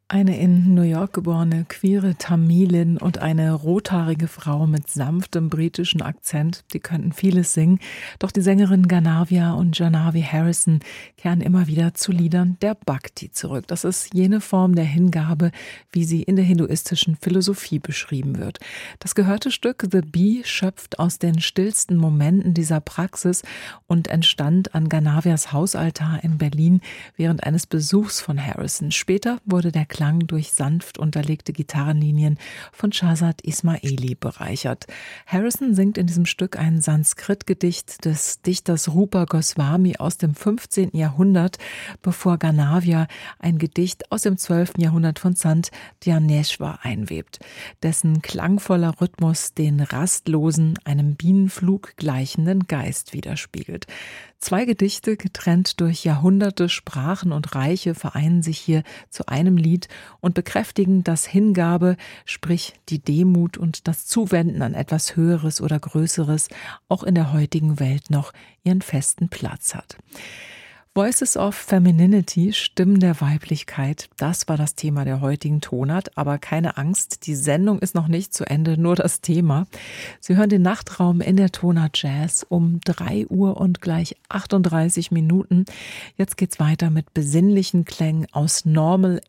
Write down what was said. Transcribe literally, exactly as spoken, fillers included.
Eine in New York geborene queere Tamilin und eine rothaarige Frau mit sanftem britischen Akzent, die könnten vieles singen, doch die Sängerinnen Ganavia und Janavi Harrison kehren immer wieder zu Liedern der Bhakti zurück. Das ist jene Form der Hingabe, wie sie in der hinduistischen Philosophie beschrieben wird. Das gehörte Stück The Bee schöpft aus den stillsten Momenten dieser Praxis und entstand an Ganavias Hausaltar in Berlin während eines Besuchs von Harrison. Später wurde der Klang durch sanft unterlegte Gitarrenlinien von Shahzad Ismaili bereichert. Harrison singt in diesem Stück ein Sanskrit-Gedicht des Dichters Rupa Goswami aus dem fünfzehnten Jahrhundert, bevor Ganavia ein Gedicht aus dem zwölften Jahrhundert von Sant Dnyaneshwar einwebt, dessen klangvoller Rhythmus den rastlosen, einem Bienenflug gleichenden Geist widerspiegelt. Zwei Gedichte, getrennt durch Jahrhunderte, Sprachen und Reiche, vereinen sich hier zu einem Lied und bekräftigen, dass Hingabe, sprich die Demut und das Zuwenden an etwas Höheres oder Größeres, auch in der heutigen Welt noch ihren festen Platz hat. Voices of Femininity, Stimmen der Weiblichkeit, das war das Thema der heutigen Tonart. Aber keine Angst, die Sendung ist noch nicht zu Ende, nur das Thema. Sie hören den Nachtraum in der Tonart Jazz um drei Uhr und gleich achtunddreißig Minuten. Jetzt geht's weiter mit besinnlichen Klängen aus Normal